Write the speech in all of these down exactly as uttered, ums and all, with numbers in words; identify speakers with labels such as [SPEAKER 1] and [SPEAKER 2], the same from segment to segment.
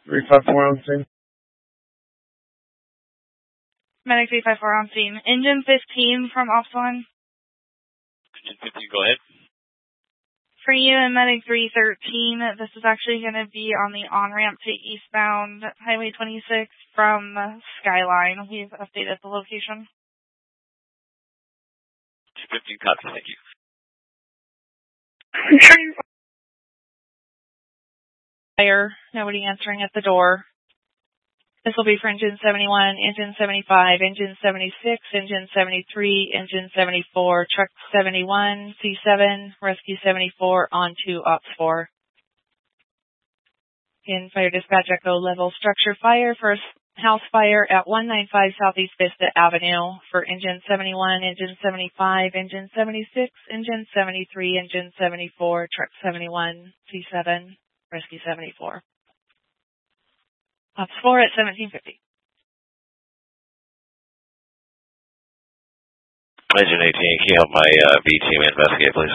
[SPEAKER 1] three five four on scene.
[SPEAKER 2] Medic three five four on scene. Engine fifteen from Ops one.
[SPEAKER 3] Engine fifteen, go ahead.
[SPEAKER 2] For you and Medic three thirteen, this is actually going to be on the on-ramp to eastbound Highway twenty-six from Skyline. We've updated the location.
[SPEAKER 3] two fifteen, copy, thank you.
[SPEAKER 2] Fire, nobody answering at the door. This will be for Engine seventy-one, Engine seventy-five, Engine seventy-six, Engine seventy-three, Engine seventy-four, Truck seventy-one, C seven, Rescue seventy-four, on to Ops four. In Fire Dispatch Echo level structure fire, first house fire at one ninety-five Southeast Vista Avenue for Engine seventy-one, Engine seventy-five, Engine seventy-six, Engine seventy-three, Engine seventy-four, Truck seventy-one, C seven, Rescue seventy-four. Ops four at seventeen fifty.
[SPEAKER 3] Engine eighteen, can you help my uh, B team investigate, please?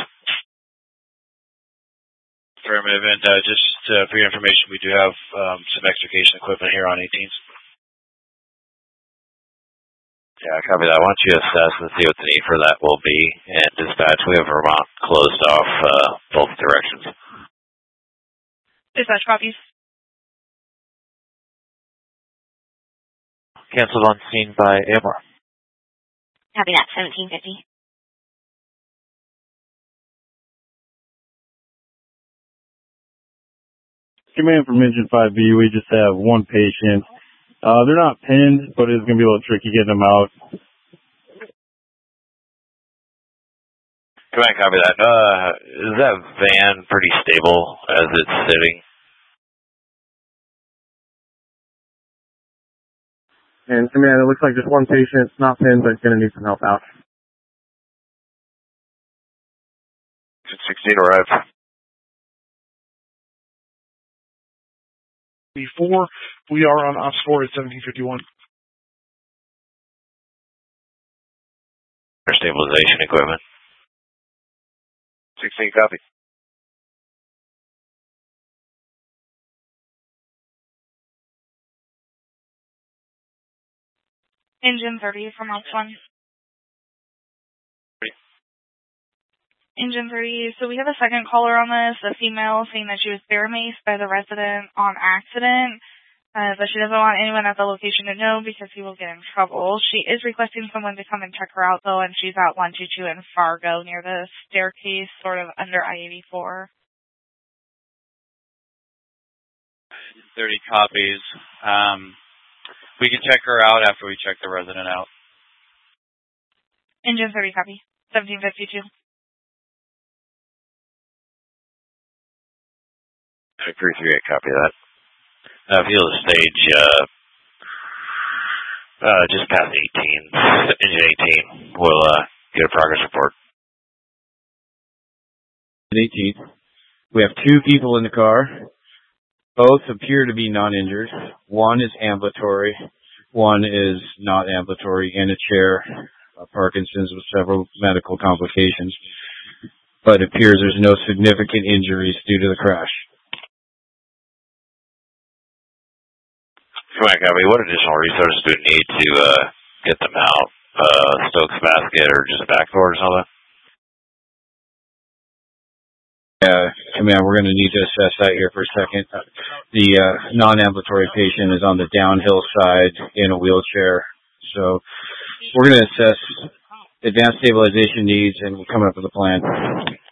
[SPEAKER 3] Affirmative, and uh, just uh, for your information, we do have um, some extrication equipment here on eighteens. Yeah, copy that. Why don't you assess and see what the need for that will be, and dispatch, we have Vermont closed off uh, both directions.
[SPEAKER 2] Dispatch copies.
[SPEAKER 4] Canceled on scene by A M R.
[SPEAKER 5] Copy that, seventeen fifty.
[SPEAKER 1] Command from Engine five B, we just have one patient. Uh, they're not pinned, but it's going to be a little tricky getting them out.
[SPEAKER 3] Command, copy that. Uh, is that van pretty stable as it's sitting?
[SPEAKER 1] And command, it looks like just one patient, it's not pinned, but it's going to need some help out.
[SPEAKER 3] sixteen arrive.
[SPEAKER 6] Before we are on Ops four at seventeen fifty-one.
[SPEAKER 3] Stabilization equipment. sixteen, copy.
[SPEAKER 2] Engine thirty from Ops one. Engine thirty. So we have a second caller on this, a female saying that she was bear maced by the resident on accident, uh, but she doesn't want anyone at the location to know because he will get in trouble. She is requesting someone to come and check her out, though, and she's at one two two in Fargo near the staircase, sort of under I eighty-four.
[SPEAKER 3] thirty copies. Um, we can check her out after we check the resident out.
[SPEAKER 2] Engine thirty copy. seventeen fifty-two.
[SPEAKER 3] three three eight, copy that. Uh, field of stage, uh, uh, just past eighteen, engine eighteen. We'll, uh, get a progress report.
[SPEAKER 7] eighteen. We have two people in the car. Both appear to be non-injured. One is ambulatory. One is not ambulatory, in a chair. Uh, Parkinson's with several medical complications. But it appears there's no significant injuries due to the crash.
[SPEAKER 3] Come on, copy. What additional resources do we need to uh, get them out? Uh, Stokes basket or just a backboard or something?
[SPEAKER 7] Yeah, I mean, we're going to need to assess that here for a second. The uh, non-ambulatory patient is on the downhill side in a wheelchair. So we're going to assess advanced stabilization needs and we'll come up with a plan.